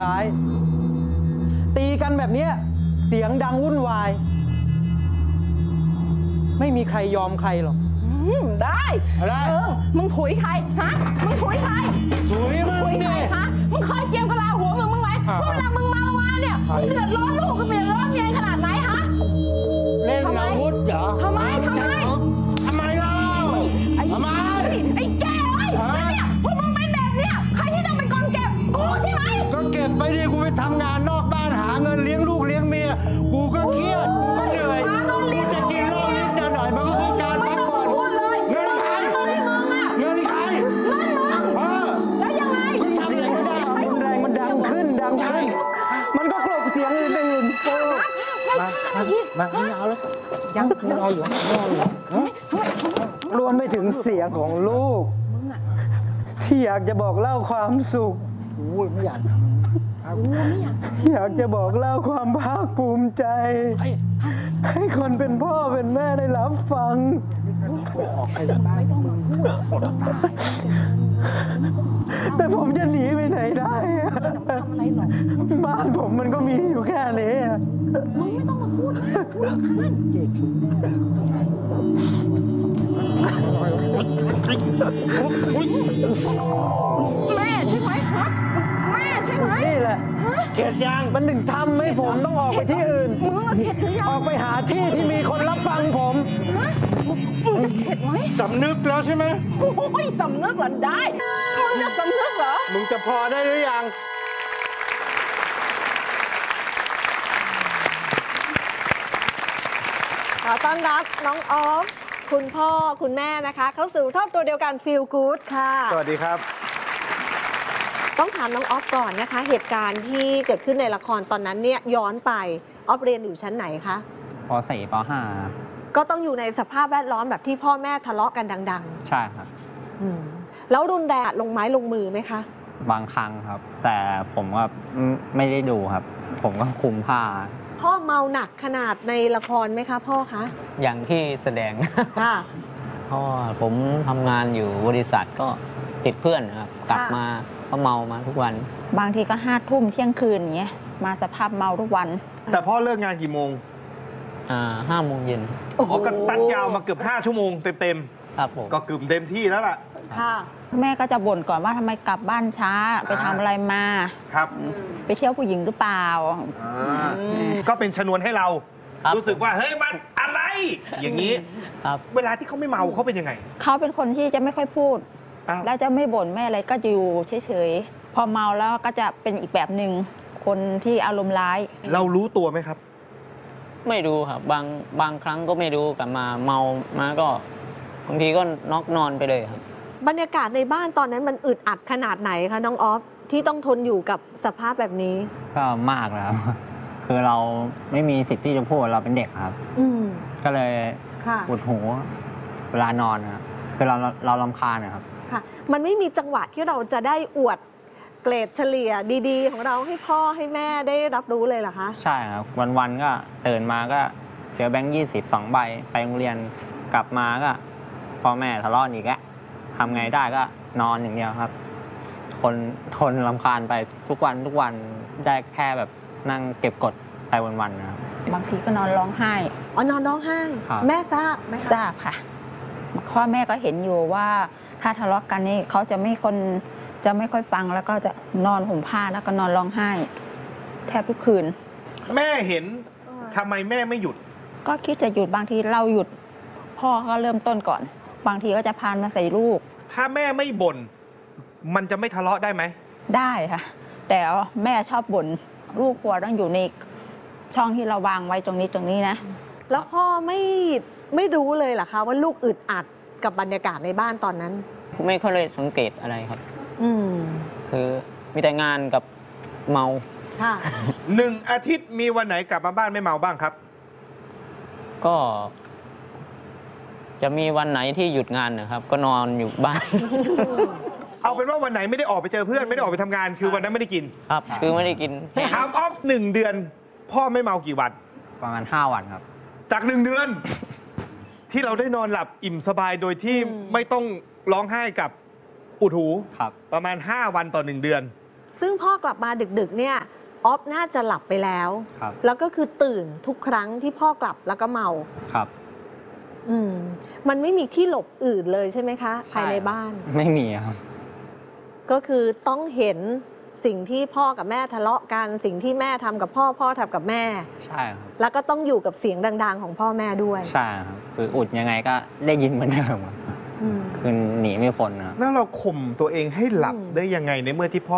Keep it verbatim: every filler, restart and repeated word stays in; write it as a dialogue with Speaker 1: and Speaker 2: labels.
Speaker 1: ร้ายตีกันแบบนี้เสียงดังวุ่นวายไม่มีใครยอมใครหรอก
Speaker 2: ได้อะไรเออมึงถุยใครฮะมึงถุยใคร
Speaker 1: ถุยมึงดิ
Speaker 2: ฮะมึงเคยเจียมกะลาหัวมึงมึงไหมเวลามึงเมามาเนี่ยมึงเดือดร้อนลูกก็เดือดร้อนเมียขนาดไหนฮะ
Speaker 1: เล่นอาวุธเหรอ
Speaker 2: ทำไมทำไม
Speaker 1: ทำไมเล่าทำไม
Speaker 2: ไอ้แก่เอ้ยเนี่ยพวกมึงเป็นแบบเนี้ยใครที่ต้องเป็นคนเก็บกูใช่ไหม
Speaker 1: ก็เก็บไปดิกูไปทำงานนอกบ้านหาเงินเลี้ยงลูกเลี้ยงเมียกูก็เครียดกูก็เหนื่อยกูจะกินเหล้านิดหน่อยมันก็คือการพักผ่อนเงินใครเงินใคร
Speaker 2: เงินมึง
Speaker 1: เออ
Speaker 2: แล้วยังไง
Speaker 1: ก็ทำอะไรไม่ได้มันแรงมันดังขึ้นดังขึ้นมันก็กลบเสียงอื่นๆโอ้มามาไม่เอาแล้วยังไม่เอาอยู่ไม่เอาอยู่รวมไปถึงเสียงของลูกที่อยากจะบอกเล่าความสุขโอ้ยไม่อยากอยากจะบอกเล่าความภาคภูมิใจให้คนเป็นพ่อเป็นแม่ได้รับฟังแต่ผมจะหนีไปไหนได้บ้านผมมันก็มีอยู่แค่นี้
Speaker 2: มึงไม่ต้องมาพูดพูดข้างเจ็บแม่ใช่ไหมฮะแม่ใช่ไหม
Speaker 1: นี่แหละเกลียดยังมันถึงทำให้ผมต้องออกไปที่อื่นออกไปหาที่ที่มีคนรับฟังผม
Speaker 2: มึงจะเข็ดไหม
Speaker 1: สำนึกแล้วใช่ไหม
Speaker 2: โอ้ยสำนึกเหรอได้มึงจะสำนึกเหรอ
Speaker 1: มึงจะพอได้หรือยัง
Speaker 3: ขอต้อนรับน้องออฟคุณพ่อคุณแม่นะคะเข้าสู่ครอบครัวเดียวกันฟีลกู๊ดค่ะ
Speaker 1: สวัสดีครับ
Speaker 3: ต้องถามน้องออฟก่อนนะคะเหตุการณ์ที่เกิดขึ้นในละครตอนนั้นเนี่ยย้อนไปออฟเรียนอยู่ชั้นไหนคะ
Speaker 4: ป สี่ ป ห้า
Speaker 3: ก็ต้องอยู่ในสภาพแวดล้อมแบบที่พ่อแม่ทะเลาะกันดัง
Speaker 4: ๆใช่ครับ
Speaker 3: แล้วรุนแรงลงไม้ลงมือไหมคะ
Speaker 4: บางครั้งครับแต่ผมก็ไม่ได้ดูครับผมก็คุมผ้า
Speaker 3: พ่อเมาหนักขนาดในละครไหมคะพ่อคะ
Speaker 4: อย่างที่แสดง
Speaker 3: ค่ะ
Speaker 4: เพราะว่าผมทำงานอยู่บริษัทก็ติดเพื่อนครับกลับมาก็เมามาทุกวัน
Speaker 5: บางทีก็ห้าทุ่มเที่ยงคืนอย่างเงี้ยมาสภาพเมาทุกวัน
Speaker 1: แต่พ่อเลิกงานกี่โมง
Speaker 4: อ่าห้าโมงเย็น
Speaker 1: อ๋อก็ซัดยาวมาเกือบห้าชั่วโมงเต็ม
Speaker 4: ๆครับผม
Speaker 1: ก็กึ่มเต็มที่แล้วล่ะ
Speaker 3: ค่ะ
Speaker 5: แม่ก็จะบ่นก่อนว่าทำไมกลับบ้านช้าไปทำอะไรมา
Speaker 1: ครับ
Speaker 5: ไปเที่ยวผู้หญิงหรือเปล่า
Speaker 1: ก็เป็นชนวนให้เรารู้สึกว่าเฮ้ยมันอะไรอย่างนี้เวลาที่เขาไม่เมาเขาเป็นยังไง
Speaker 5: เขาเป็นคนที่จะไม่ค่อยพูดแล้วจะไม่บ่นไม่อะไรก็จะอยู่เฉยๆพอเมาแล้วก็จะเป็นอีกแบบหนึ่งคนที่อารมณ์ร้าย
Speaker 1: เรารู้ตัวไหมครับ
Speaker 4: ไม่รู้ครับบางบางครั้งก็ไม่รู้กลับมาเมามาก็บางทีก็น็อกนอนไปเลยครับ
Speaker 3: บรรยากาศในบ้านตอนนั้นมันอึดอัดขนาดไหนคะน้องออฟที่ต้องทนอยู่กับสภาพแบบนี้
Speaker 4: ก็มากแล้วคือเราไม่มีสิทธิ์ที่จะพูดเราเป็นเด็กครับก็เลยปวดหัวเวลานอนครับคือเราเรารำคาญนะครับ
Speaker 3: ค่ะมันไม่มีจังหวะที่เราจะได้อวดเกรดเฉลี่ยดีๆของเราให้พ่อให้แม่ได้รับรู้เลยเหรอคะ
Speaker 4: ใช่ครับวันๆก็ตื่นมาก็เจอแบงค์ยี่สิบสองใบไปโรงเรียนกลับมาก็พ่อแม่ทะเลาะอีกแล้วทำไงได้ก็นอนอย่างเดียวครับคนทนรำคาญไปทุกวันทุกวันได้แค่แบบนั่งเก็บกดไปวันๆนะครับ
Speaker 5: บางทีก็นอนร้องไห้
Speaker 3: อ๋อนอนร้องไห้แม่ทราบไหม
Speaker 5: ทราบค่ะพ่อแม่ก็เห็นอยู่ว่าถ้าทะเลาะกันนี่เขาจะไม่คนจะไม่ค่อยฟังแล้วก็จะนอนห่มผ้าแล้วก็นอนร้องไห้แทบทุกคืน
Speaker 1: แม่เห็นทำไมแม่ไม่หยุด
Speaker 5: ก็คิดจะหยุดบางทีเราหยุดพ่อก็เริ่มต้นก่อนบางทีก็จะพานมาใส่ลูก
Speaker 1: ถ้าแม่ไม่บ่นมันจะไม่ทะเลาะได้ไหม
Speaker 5: ได้ค่ะแต่แม่ชอบบ่นลูกควรต้องอยู่ในช่องที่เราวางไว้ตรงนี้ตรงนี้นะ
Speaker 3: แล้วพ่อไม่ไม่รู้เลยเหรอคะว่าลูกอึดอัดกับบรรยากาศในบ้านตอนนั้น
Speaker 4: ไม่ค่อยเลยสังเกตอะไรครับ
Speaker 3: อืม
Speaker 4: คือมีแต่งานกับเมา
Speaker 3: ค่ะ
Speaker 1: หนึ่งอาทิตย์มีวันไหนกลับมาบ้านไม่เมาบ้างครับ
Speaker 4: ก็จะมีวันไหนที่หยุดงานนะครับก็นอนอยู่บ้าน
Speaker 1: เอาเป็นว่าวันไหนไม่ได้ออกไปเจอเพื่อนไม่ได้ออกไปทำงานคือวันนั้นไม่ได้กิน
Speaker 4: ครับคือไม่ได้กิน
Speaker 1: ถามออฟหนึ่งเดือนพ่อไม่เมากี่วัน
Speaker 4: ประมาณห้าวันครับ
Speaker 1: จากหนึ่งเดือนที่เราได้นอนหลับอิ่มสบายโดยที่ไม่ต้องร้องไห้กับอุดหูประมาณห้าวันต่อหนึ่งเดือน
Speaker 3: ซึ่งพ่อกลับมาดึกๆเนี่ยออฟน่าจะหลับไปแล้ว
Speaker 4: ครับ
Speaker 3: แล้วก็คือตื่นทุกครั้งที่พ่อกลับแล้วก็เมา
Speaker 4: ครับ
Speaker 3: อืมมันไม่มีที่หลบอื่นเลยใช่ไหมคะ
Speaker 4: ใช่
Speaker 3: ภายในบ้าน
Speaker 4: ไม่มีครับ
Speaker 3: ก็คือต้องเห็นสิ่งที่พ่อกับแม่ทะเลาะกัน สิ่งที่แม่ทำกับพ่อพ่อทำกับแม่
Speaker 4: ใช่ครับ
Speaker 3: แล้วก็ต้องอยู่กับเสียงดัง ๆ ของพ่อแม่ด้วย
Speaker 4: ใช่ครับคืออุดยังไงก็ได้ยินเหมือนเดิมครับ
Speaker 3: อืม
Speaker 4: คือหนีไม่พ้นนะครับ
Speaker 1: แล้วเราข่มตัวเองให้หลับ
Speaker 3: อืม
Speaker 1: ได้ยังไงในเมื่อที่พ่อ